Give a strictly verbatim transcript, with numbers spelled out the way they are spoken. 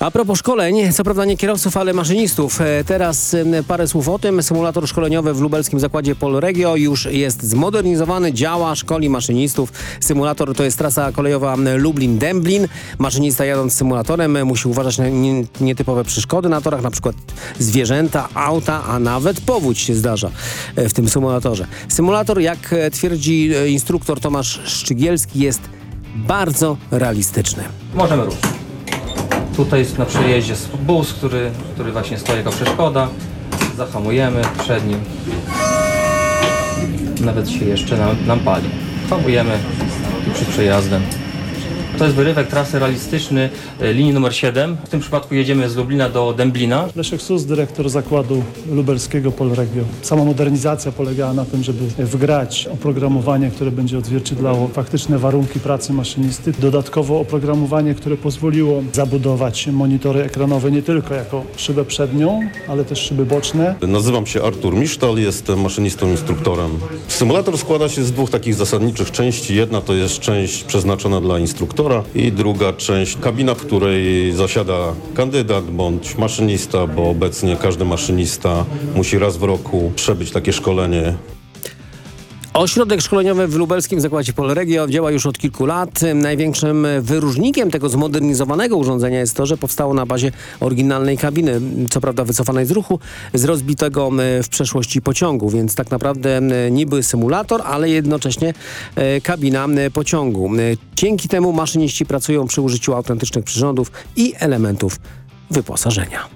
A propos szkoleń, co prawda nie kierowców, ale maszynistów. Teraz parę słów o tym. Symulator szkoleniowy w lubelskim zakładzie Polregio już jest zmodernizowany, działa, szkoli maszynistów. Symulator to jest trasa kolejowa Lublin-Dęblin. Maszynista jadąc symulatorem musi uważać na nietypowe przeszkody na torach, na przykład zwierzęta, auta, a nawet powódź się zdarza w tym symulatorze. Symulator, jak twierdzi instruktor Tomasz Szczygielski, jest bardzo realistyczny. Możemy ruszyć. Tutaj jest na przejeździe bus, który, który właśnie stoi jako przeszkoda. Zahamujemy przed nim. Nawet się jeszcze nam, nam pali. Hamujemy przed przejazdem. To jest wyrywek trasy realistyczny linii numer siedem. W tym przypadku jedziemy z Lublina do Dęblina. Leszek Sus, dyrektor zakładu lubelskiego Polregio. Sama modernizacja polegała na tym, żeby wgrać oprogramowanie, które będzie odzwierciedlało faktyczne warunki pracy maszynisty. Dodatkowo oprogramowanie, które pozwoliło zabudować monitory ekranowe nie tylko jako szybę przednią, ale też szyby boczne. Nazywam się Artur Misztal, jestem maszynistą instruktorem. Symulator składa się z dwóch takich zasadniczych części. Jedna to jest część przeznaczona dla instruktora i druga część, kabina, w której zasiada kandydat bądź maszynista, bo obecnie każdy maszynista musi raz w roku przebyć takie szkolenie. Ośrodek szkoleniowy w lubelskim zakładzie Polregio działa już od kilku lat. Największym wyróżnikiem tego zmodernizowanego urządzenia jest to, że powstało na bazie oryginalnej kabiny, co prawda wycofanej z ruchu, z rozbitego w przeszłości pociągu, więc tak naprawdę niby symulator, ale jednocześnie kabina pociągu. Dzięki temu maszyniści pracują przy użyciu autentycznych przyrządów i elementów wyposażenia.